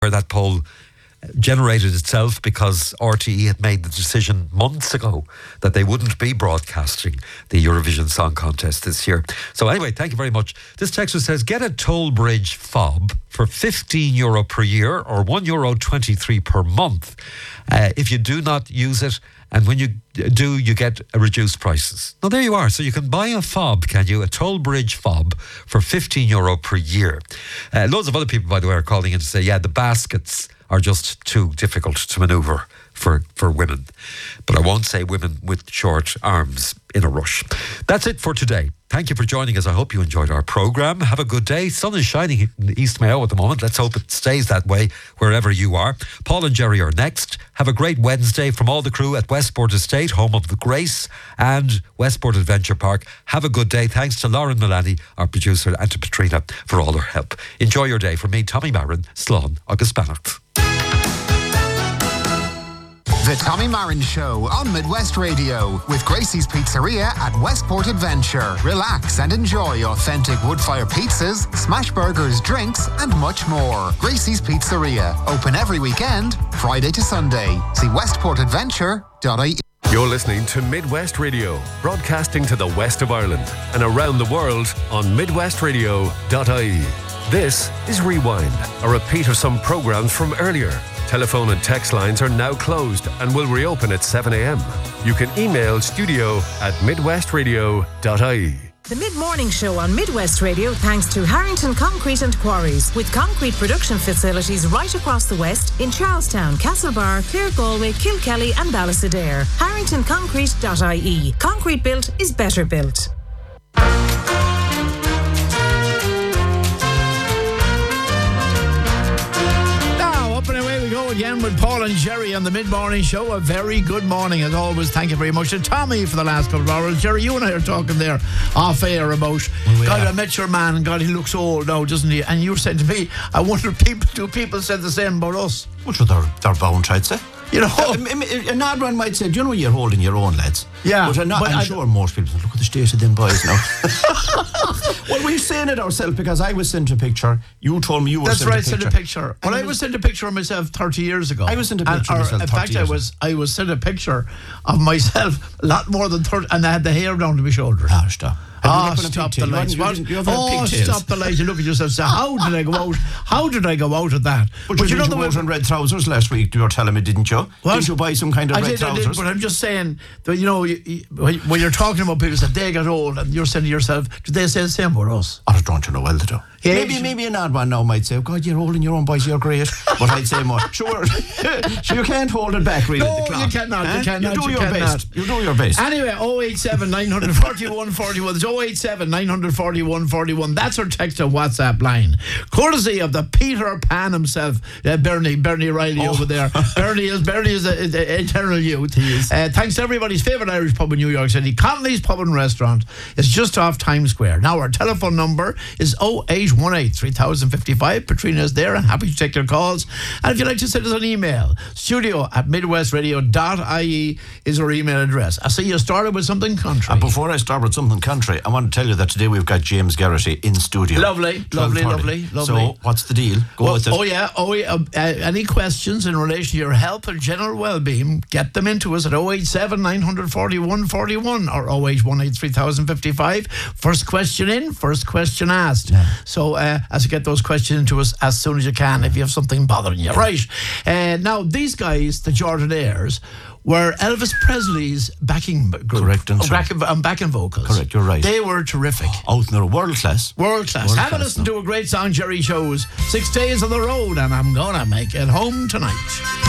where that poll generated itself because RTE had made the decision months ago that they wouldn't be broadcasting the Eurovision Song Contest this year. So anyway, thank you very much. This texter says, get a toll bridge fob for €15 per year or €1.23 per month if you do not use it, and when you do, you get reduced prices. Now there you are. So you can buy a fob, can you? A toll bridge fob for €15 per year. Loads of other people, by the way, are calling in to say, yeah, the baskets are just too difficult to manoeuvre for women. But I won't say women with short arms in a rush. That's it for today. Thank you for joining us. I hope you enjoyed our programme. Have a good day. Sun is shining in East Mayo at the moment. Let's hope it stays that way wherever you are. Paul and Jerry are next. Have a great Wednesday from all the crew at Westport Estate, home of the Grace and Westport Adventure Park. Have a good day. Thanks to Lauren Milani, our producer, and to Patrina for all their help. Enjoy your day. From me, Tommy Marin, Slán agus Beannacht. The Tommy Marin Show on Midwest Radio with Gracie's Pizzeria at Westport Adventure. Relax and enjoy authentic wood-fire pizzas, smash burgers, drinks and much more. Gracie's Pizzeria, open every weekend, Friday to Sunday. See westportadventure.ie. You're listening to Midwest Radio, broadcasting to the west of Ireland and around the world on midwestradio.ie. This is Rewind, a repeat of some programmes from earlier. Telephone and text lines are now closed and will reopen at 7 a.m. You can email studio@midwestradio.ie. The Mid-Morning Show on Midwest Radio thanks to Harrington Concrete and Quarries, with concrete production facilities right across the West in Charlestown, Castlebar, Clare, Galway, Kilkelly and Ballysadare. HarringtonConcrete.ie. Concrete built is better built. Again with Paul and Jerry on the Mid-Morning Show. A very good morning as always. Thank you very much to Tommy for the last couple of hours. Jerry, you and I are talking there off air about God, I met your man and God, he looks old now, doesn't he? And you said to me, I wonder do people said the same about us? Well, sure, they're bound, I'd say. You know, an odd one might say, do you know you're holding your own, lads? Yeah. But I'm sure most people say, look at the state of them boys now. Well, we're saying it ourselves because I was sent a picture. You told me you were sent a picture. That's right, sent a picture. Well, I was sent a picture of myself 30 years ago. I was sent a picture of myself 30 years ago. In fact, I was sent a picture of myself a lot more than 30, and I had the hair down to my shoulders. Ah, stop. Stop the lights. Stop the lights. You look at yourself and say, how did I go out? How did I go out of that? But you know the out in red trousers last week, you were telling me, didn't you? What? Didn't you buy some kind of red trousers? I did, but I'm just saying that, you know, when you're talking about people that they get old and you're saying to yourself, do they say the same about us? Oh, don't you know well they do. Yeah, maybe an odd one now might say, oh God, you're holding your own boys, you're great. But I'd say more. Sure, you can't hold it back really. No, you cannot. You cannot. You do your best. You do your best. Anyway, 087 941 41. It's 087 941 41. That's our text and WhatsApp line. Courtesy of the Peter Pan himself, Bernie Riley over there. Bernie is an eternal youth. He is. Thanks to everybody's favourite Irish pub in New York City, Connolly's Pub and Restaurant. It's just off Times Square. Now our telephone number is 0818 3055. Patrina is there and happy to take your calls. And if you'd like to send us an email, studio@midwestradio.ie is our email address. I see you started with something country. Before I start with something country, I want to tell you that today we've got James Garrity in studio. Lovely. So what's the deal? Go with it. Any questions in relation to your health or general well-being, get them into us at 087 941 41 or 0818 3055. First question in, first question asked. Yeah. So as you get those questions into us as soon as you can, if you have something bothering you. Right. Now, these guys, the Jordanaires, were Elvis Presley's backing group. Correct. And backing vocals. Correct, you're right. They were terrific. Oh, they're world class. Have a listen to a great song Jerry chose. 6 days on the road and I'm gonna make it home tonight.